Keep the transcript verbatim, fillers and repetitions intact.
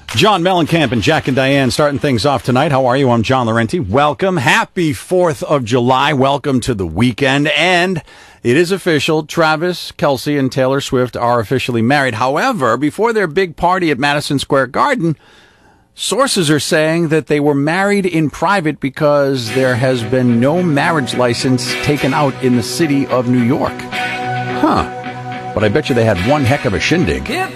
John Mellencamp and Jack and Diane starting things off tonight. How are you? I'm John Laurenti. Welcome. Happy fourth of July. Welcome to the weekend. And it is official. Travis Kelce and Taylor Swift are officially married. However, before their big party at Madison Square Garden, sources are saying that they were married in private because there has been no marriage license taken out in the city of New York. Huh. But I bet you they had one heck of a shindig. If